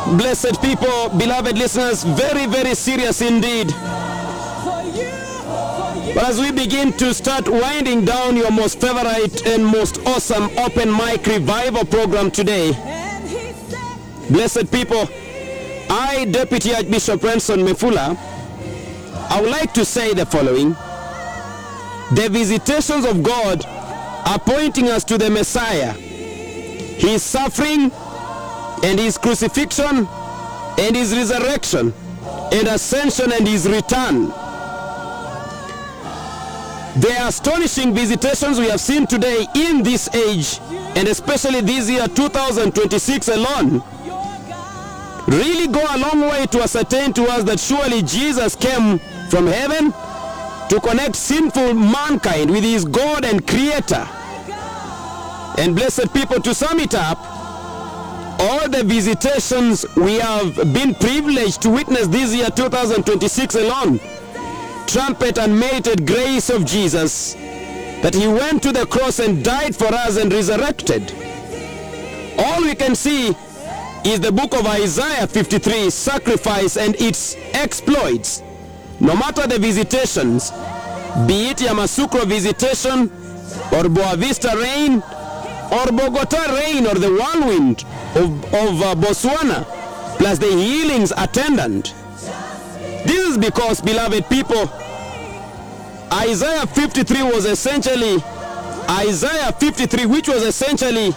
Blessed people, beloved listeners, very, very serious indeed. But as we begin to start winding down your most favorite and most awesome open mic revival program today, blessed people, I, Deputy Archbishop Renson Mefula, I would like to say the following. The visitations of God are pointing us to the Messiah, his suffering and his crucifixion and his resurrection and ascension and his return. The astonishing visitations we have seen today in this age, and especially this year 2026 alone, really go a long way to ascertain to us that surely Jesus came from heaven to connect sinful mankind with his God and Creator. And blessed people, to sum it up, all the visitations we have been privileged to witness this year 2026 alone trumpet unmerited grace of Jesus, that he went to the cross and died for us and resurrected. All we can see is the book of Isaiah 53, sacrifice and its exploits. No matter the visitations, be it Yamoussoukro visitation or Boa Vista rain or Bogota rain or the whirlwind of Botswana, plus the healings attendant. This is because, beloved people, Isaiah 53 was essentially, which was essentially,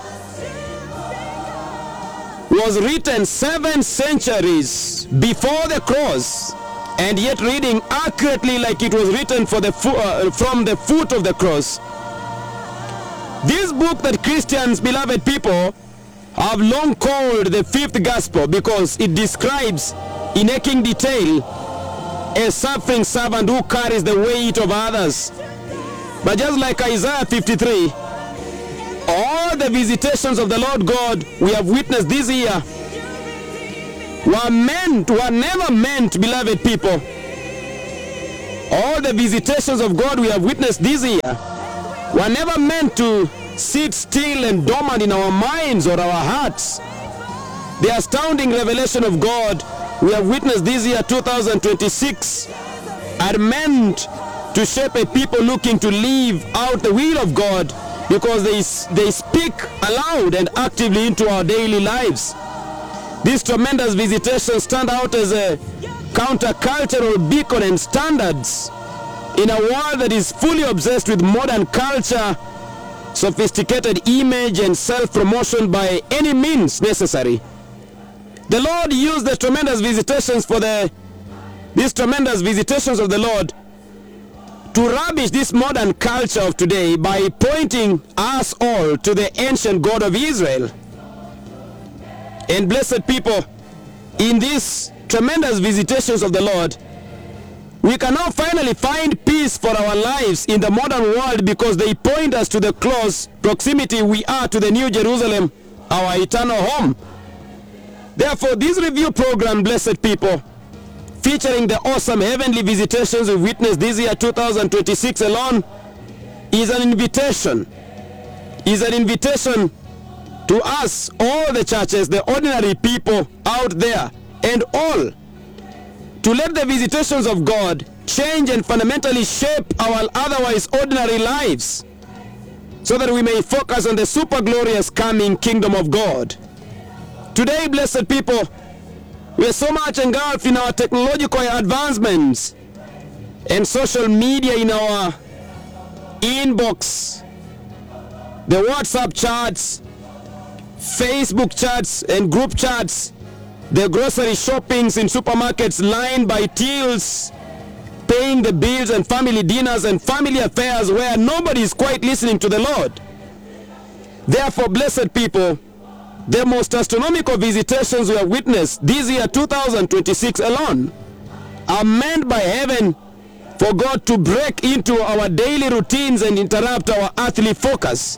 was written 7 centuries before the cross, and yet reading accurately like it was written from the foot of the cross. This book that Christians, beloved people, have long called the fifth gospel because it describes in aching detail a suffering servant who carries the weight of others. But just like Isaiah 53, all the visitations of the Lord God we have witnessed this year were never meant, beloved people. All the visitations of God we have witnessed this year were never meant to sit still and dormant in our minds or our hearts. The astounding revelation of God we have witnessed this year 2026 are meant to shape a people looking to live out the will of God, because they speak aloud and actively into our daily lives. These tremendous visitations stand out as a countercultural beacon and standards in a world that is fully obsessed with modern culture, sophisticated image, and self-promotion by any means necessary. The Lord used the tremendous visitations these tremendous visitations of the Lord to rubbish this modern culture of today by pointing us all to the ancient God of Israel. And blessed people, in these tremendous visitations of the Lord, we can now finally find peace for our lives in the modern world, because they point us to the close proximity we are to the New Jerusalem, our eternal home. Therefore, this review program, blessed people, featuring the awesome heavenly visitations we witnessed this year 2026 alone, is an invitation to us, all the churches, the ordinary people out there, and all, to let the visitations of God change and fundamentally shape our otherwise ordinary lives, so that we may focus on the super glorious coming kingdom of God. Today, blessed people, we are so much engulfed in our technological advancements and social media in our inbox, the WhatsApp chats, Facebook chats and group chats, the grocery shoppings in supermarkets lined by tills, paying the bills and family dinners and family affairs where nobody is quite listening to the Lord. Therefore, blessed people, the most astronomical visitations we have witnessed this year 2026 alone are meant by heaven for God to break into our daily routines and interrupt our earthly focus.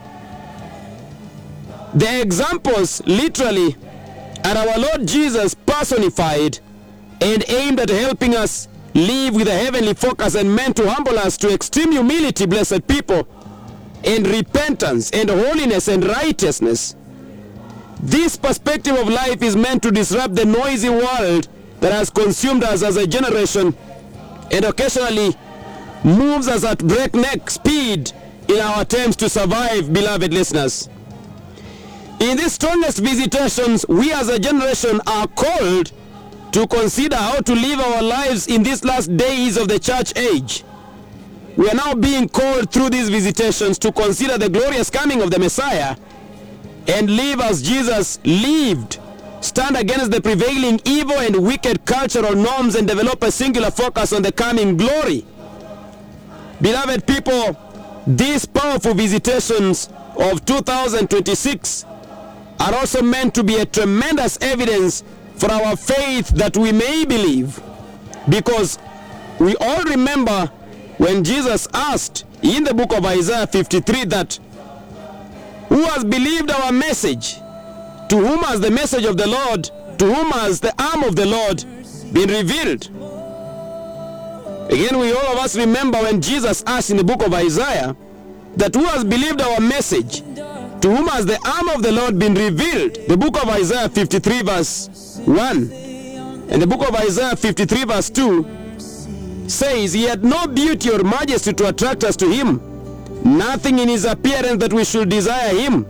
The examples literally are our Lord Jesus personified and aimed at helping us live with a heavenly focus, and meant to humble us to extreme humility, blessed people, and repentance and holiness and righteousness. This perspective of life is meant to disrupt the noisy world that has consumed us as a generation and occasionally moves us at breakneck speed in our attempts to survive, beloved listeners. In these strongest visitations, we as a generation are called to consider how to live our lives in these last days of the church age. We are now being called through these visitations to consider the glorious coming of the Messiah and live as Jesus lived, stand against the prevailing evil and wicked cultural norms, and develop a singular focus on the coming glory. Beloved people, these powerful visitations of 2026 are also meant to be a tremendous evidence for our faith that we may believe, because we all remember when Jesus asked in the book of Isaiah 53 that, "Who has believed our message? To whom has the message of the Lord, to whom has the arm of the Lord been revealed?" Again, we all of us remember when Jesus asked in the book of Isaiah that, "Who has believed our message? To whom has the arm of the Lord been revealed?" The book of Isaiah 53 verse 1 and the book of Isaiah 53 verse 2 says, "He had no beauty or majesty to attract us to him, nothing in his appearance that we should desire him."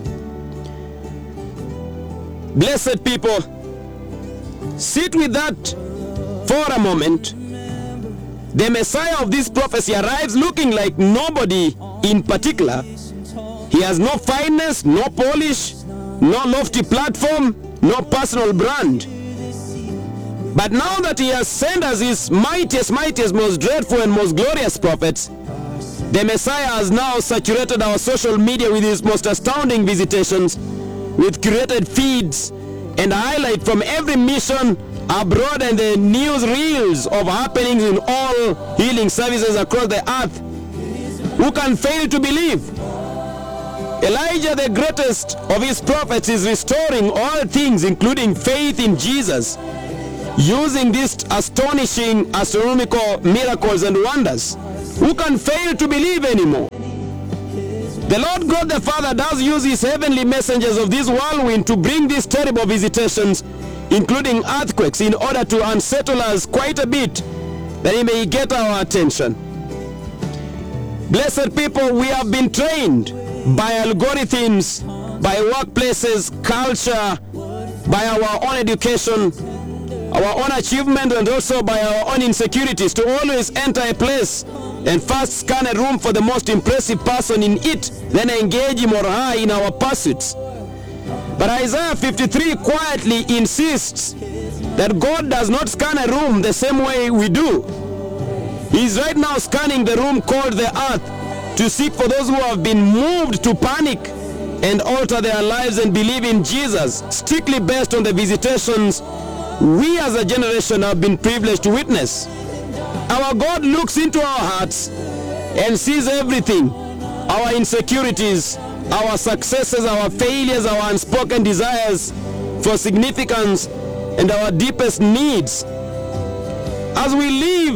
Blessed people, sit with that for a moment. The Messiah of this prophecy arrives looking like nobody in particular. He has no fineness, no polish, no lofty platform, no personal brand. But now that he has sent us his mightiest, most dreadful and most glorious prophets, the Messiah has now saturated our social media with his most astounding visitations, with curated feeds and highlight from every mission abroad and the news reels of happenings in all healing services across the earth. Who can fail to believe? Elijah, the greatest of his prophets, is restoring all things, including faith in Jesus, using these astonishing astronomical miracles and wonders. Who can fail to believe anymore? The Lord God the Father does use his heavenly messengers of this whirlwind to bring these terrible visitations, including earthquakes, in order to unsettle us quite a bit, that he may get our attention. Blessed people, we have been trained by algorithms, by workplaces, culture, by our own education, our own achievement, and also by our own insecurities to always enter a place and first scan a room for the most impressive person in it, then engage him or her in our pursuits. But Isaiah 53 quietly insists that God does not scan a room the same way we do. He's right now scanning the room called the earth to seek for those who have been moved to panic and alter their lives and believe in Jesus, strictly based on the visitations we as a generation have been privileged to witness. Our God looks into our hearts and sees everything, our insecurities, our successes, our failures, our unspoken desires for significance, and our deepest needs. As we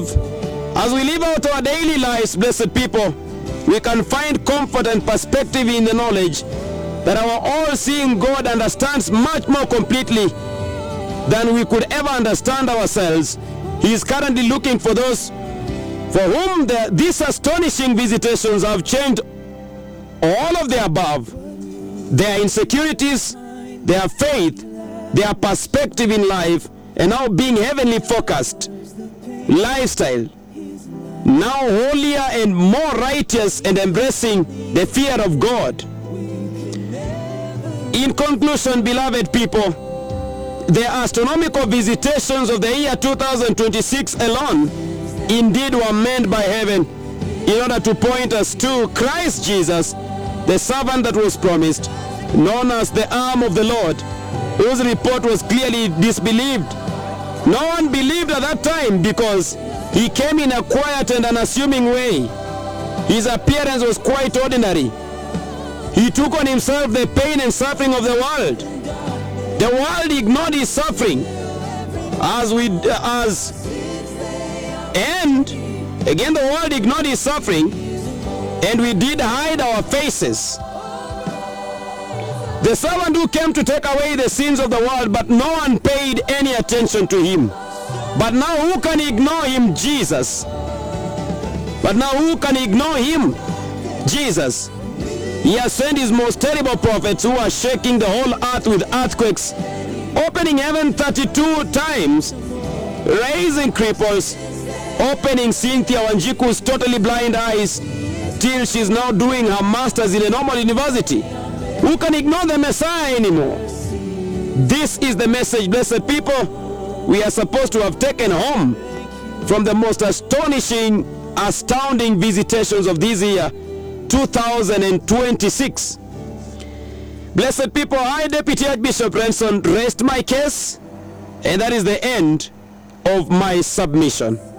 live out our daily lives, blessed people, we can find comfort and perspective in the knowledge that our all-seeing God understands much more completely than we could ever understand ourselves. He is currently looking for those for whom these astonishing visitations have changed all of the above: their insecurities, their faith, their perspective in life, and now being heavenly focused lifestyle, now holier and more righteous and embracing the fear of God. In conclusion, beloved people, the astronomical visitations of the year 2026 alone indeed were meant by heaven in order to point us to Christ Jesus, the servant that was promised, known as the arm of the Lord, whose report was clearly disbelieved. No one believed at that time because he came in a quiet and unassuming way. His appearance was quite ordinary. He took on himself the pain and suffering of the world. The world ignored his suffering, and again the world ignored his suffering, and we did hide our faces. The servant who came to take away the sins of the world, but no one paid any attention to him. But now who can ignore him? Jesus. But now who can ignore him? Jesus. He has sent his most terrible prophets who are shaking the whole earth with earthquakes, opening heaven 32 times, raising cripples, opening Cynthia Wanjiku's totally blind eyes, till she's now doing her master's in a normal university. Who can ignore the Messiah anymore? This is the message, blessed people, we are supposed to have taken home from the most astonishing, astounding visitations of this year, 2026. Blessed people, I, Deputy Archbishop Renson, rest my case, and that is the end of my submission.